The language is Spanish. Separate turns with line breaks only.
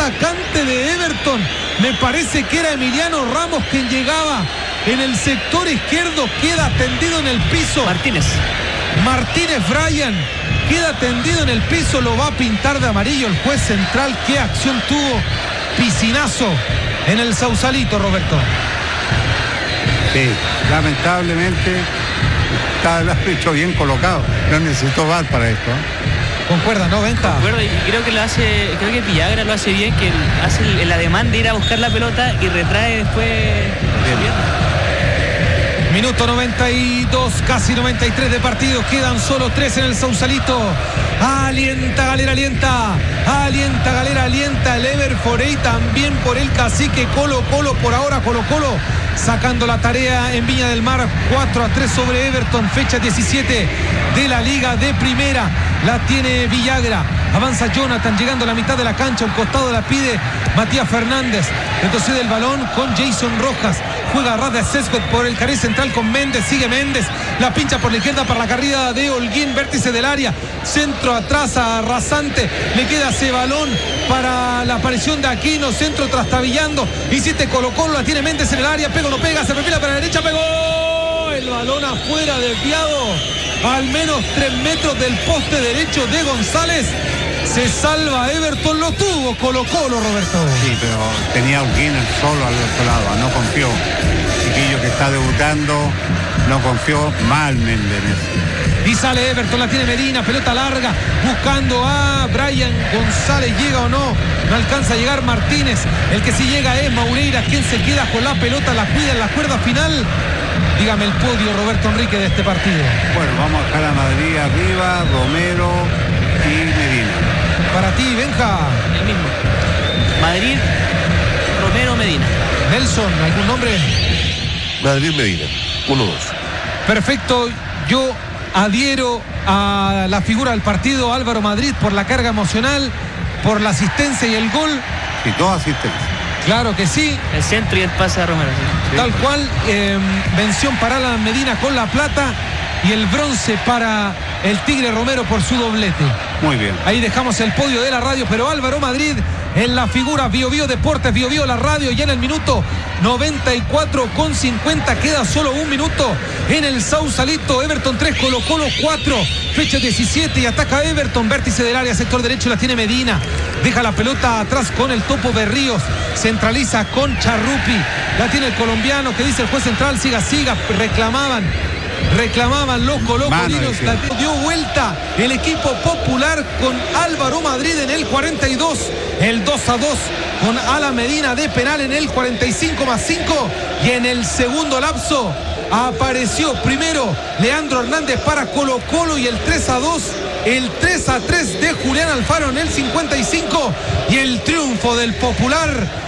atacante de Everton, me parece que era Emiliano Ramos, quien llegaba en el sector izquierdo, queda tendido en el piso. Martínez Bryan queda tendido en el piso, lo va a pintar de amarillo el juez central. ¿Qué acción tuvo? Piscinazo en el Sausalito, Roberto.
Sí, lamentablemente está el árbitro bien colocado, no necesitó VAR para esto.
¿Concuerda, no, Benja?
Concuerdo, y creo que Villagra lo hace bien, que hace el ademán de ir a buscar la pelota y retrae después.
Minuto 92, casi 93 de partido. Quedan solo 3 en el Sausalito. Alienta Galera, alienta Galera, alienta el Everforey, también por el cacique Colo-Colo. Por ahora Colo-Colo sacando la tarea en Viña del Mar. 4-3 sobre Everton, fecha 17 de la Liga de Primera. La tiene Villagra, avanza Jonathan llegando a la mitad de la cancha, un costado la pide Matías Fernández, retrocede el balón con Jason Rojas, juega Rada Sescott por el cariz central con Méndez, sigue Méndez, la pincha por la izquierda para la carrera de Holguín, vértice del área, centro atrás a Rasante, le queda ese balón para la aparición de Aquino, centro trastabillando, insiste Colo-Colo, la tiene Méndez en el área, pega o no pega, se perfila para la derecha, pegó, el balón afuera, desviado al menos 3 metros del poste derecho de González. Se salva Everton, lo tuvo Colo-Colo, Roberto.
Sí, pero tenía a Holguín solo al otro lado, no confió. Chiquillo que está debutando, no confió, mal Méndez.
Y sale Everton, la tiene Medina, pelota larga, buscando a Brian González, llega o no, no alcanza a llegar Martínez, el que sí llega es Maureira, quien se queda con la pelota, la cuida en la cuerda final. Dígame el podio, Roberto Enrique, de este partido.
Bueno, vamos a dejar a Madrid arriba, Romero y Medina.
Para ti, Benja.
El mismo. Madrid, Romero, Medina.
Nelson, ¿algún nombre?
Madrid, Medina. 1-2.
Perfecto. Yo adhiero a la figura del partido, Álvaro Madrid, por la carga emocional, por la asistencia y el gol.
Y toda asistencia.
Claro que sí.
El centro y el pase de Romero.
Sí. Tal cual, mención para Alan Medina con la plata y el bronce para el Tigre Romero por su doblete.
Muy bien.
Ahí dejamos el podio de la radio, pero Álvaro Madrid en la figura. Bio Deportes, Bio la radio, ya en el minuto 94:50, queda solo un minuto en el Sausalito. Everton 3, Colo-Colo 4, fecha 17 y ataca Everton, vértice del área, sector derecho, la tiene Medina, deja la pelota atrás con el Topo Berríos, centraliza con Charrupi, la tiene el colombiano, que dice el juez central, siga, reclamaban los colocolinos, la dio vuelta el equipo popular con Álvaro Madrid en el 42, el 2-2 con Alan Medina de penal en el 45+5, y en el segundo lapso apareció primero Leandro Hernández para Colo-Colo y el 3-2, el 3-3 de Julián Alfaro en el 55 y el triunfo del popular